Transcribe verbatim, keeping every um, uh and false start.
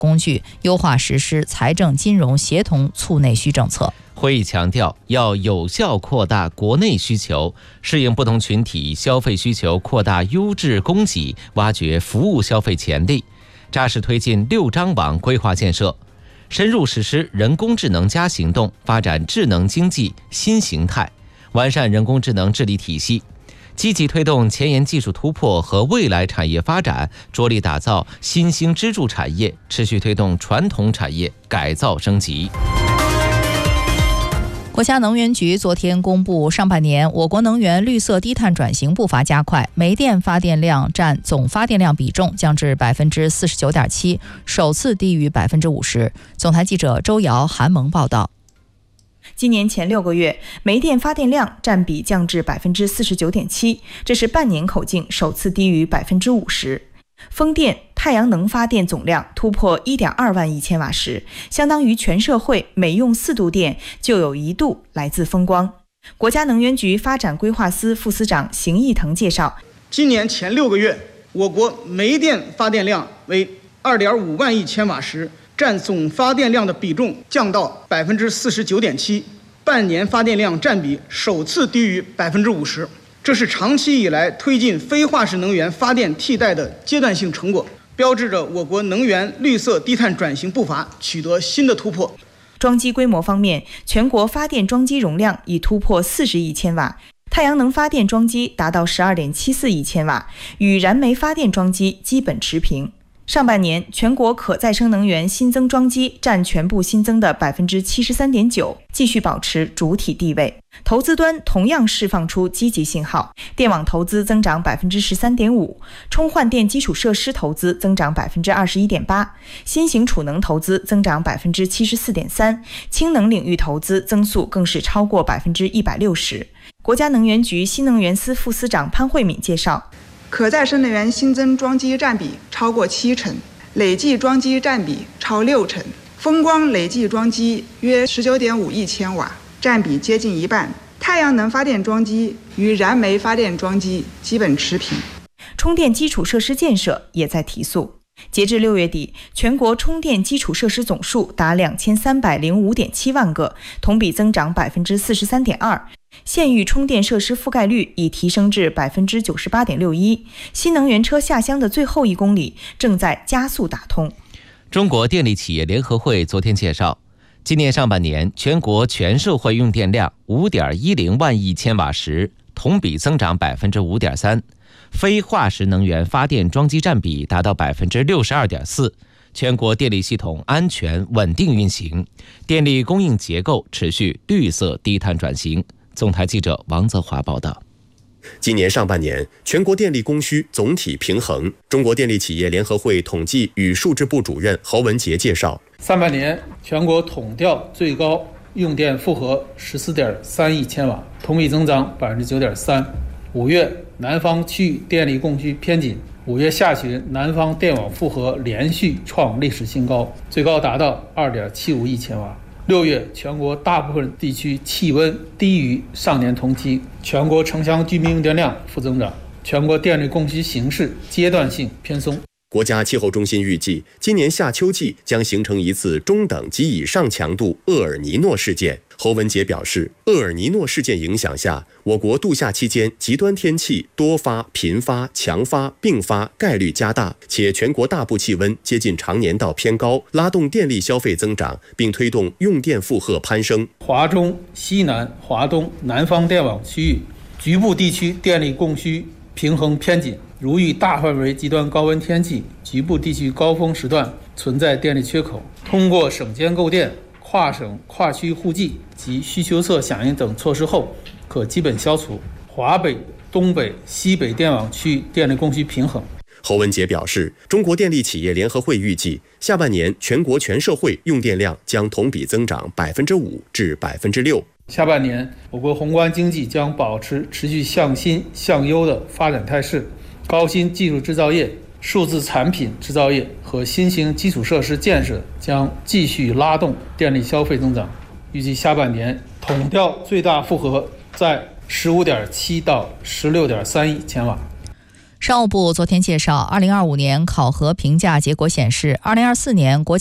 工具，优化实施财政金融协同促内需政策。 会议强调，要有效扩大国内需求，适应不同群体消费需求，扩大优质供给，挖掘服务消费潜力，扎实推进六张网规划建设，深入实施人工智能加行动，发展智能经济新形态，完善人工智能治理体系，积极推动前沿技术突破和未来产业发展，着力打造新兴支柱产业，持续推动传统产业改造升级。 国家能源局昨天公布，上半年我国能源绿色低碳转型步伐加快，煤电发电量占总发电量比重降至百分之四十九点七，首次低于百分之五十。总台记者周瑶、韩萌报道。 今年前六个月，煤电发电量占比降至百分之四十九点七，这是半年口径首次低于百分之五十。风电、太阳能发电总量突破 一点二万亿千瓦时，相当于全社会每用四度电就有一度来自风光。国家能源局发展规划司副司长邢义腾介绍， 今年前六个月，我国煤电发电量为 二点五万亿千瓦时，占总发电量的比重降到 百分之四十九点七， 半年发电量占比首次低于 百分之五十。这是长期以来推进非化石能源发电替代的阶段性成果，标志着我国能源绿色低碳转型步伐取得新的突破。 装机规模方面，全国发电装机容量已突破四十亿千瓦，太阳能发电装机达到 十二点七四亿千瓦，与燃煤发电装机基本持平。上半年，全国可再生能源新增装机占全部新增的 百分之七十三点九， 继续保持主体地位。投资端同样释放出积极信号，电网投资增长 百分之十三点五， 充换电基础设施投资增长 百分之二十一点八， 新型储能投资增长 百分之七十四点三， 氢能领域投资增速更是超过 百分之一百六十。 国家能源局新能源司副司长潘慧敏介绍， 可再生能源新增装机占比超过七成，累计装机占比超六成，风光累计装机约 十九点五亿千瓦，占比接近一半。太阳能发电装机与燃煤发电装机基本持平。 充电基础设施建设也在提速。截至六月底，全国充电基础设施总数达两千三百零五点七万个，同比增长 百分之四十三点二。县域充电设施覆盖率已提升至 百分之九十八点六一， 新能源车下乡的最后一公里正在加速打通。 中国电力企业联合会昨天介绍，今年上半年全国全社会用电量 五点一零万亿千瓦时，同比增长 百分之五点三， 非化石能源发电装机占比达到 百分之六十二点四， 全国电力系统安全稳定运行，电力供应结构持续绿色低碳转型。总台记者王泽华报道。 今年上半年，全国电力供需总体平衡。中国电力企业联合会统计与数字部主任侯文杰介绍， 上半年全国统调最高用电负荷 十四点三亿千瓦，同比增长 百分之九点三。 五月南方区域电力供需偏紧，五月下旬南方电网负荷连续创历史新高，最高达到 二点七五亿千瓦。六月，全国大部分地区气温低于上年同期，全国城乡居民用电量负增长，全国电力供需形势阶段性偏松。 国家气候中心预计，今年夏秋季将形成一次中等及以上强度厄尔尼诺事件。侯文杰表示，厄尔尼诺事件影响下，我国度夏期间极端天气多发、频发、强发、并发概率加大，且全国大部气温接近常年到偏高，拉动电力消费增长，并推动用电负荷攀升。 华中、西南、华东、南方电网区域局部地区电力供需平衡偏紧，如遇大范围极端高温天气，局部地区高峰时段存在电力缺口，通过省间购电、跨省跨区互济及需求侧响应等措施后，可基本消除华北、东北、西北电网区域电力供需平衡。 侯文杰表示，中国电力企业联合会预计，下半年全国全社会用电量将同比增长 百分之五 至 百分之六。 下半年，我国宏观经济将保持持续向新向优的发展态势，高新技术制造业、数字产品制造业和新型基础设施建设将继续拉动电力消费增长。预计下半年统调最大负荷在 十五点七到十六点三亿千瓦。 商务部昨天介绍，二零二五年考核评价结果显示，二零二四年国